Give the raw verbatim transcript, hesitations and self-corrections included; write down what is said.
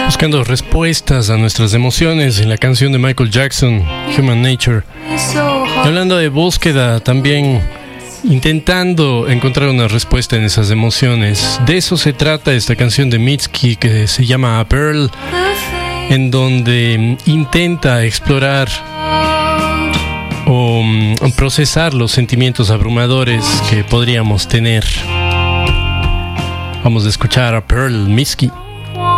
buscando respuestas a nuestras emociones en la canción de Michael Jackson, Human Nature. Y hablando de búsqueda, también intentando encontrar una respuesta en esas emociones. De eso se trata esta canción de Mitski, que se llama A Pearl, en donde intenta explorar o um, procesar los sentimientos abrumadores que podríamos tener. Vamos a escuchar a Pearl, Mitski.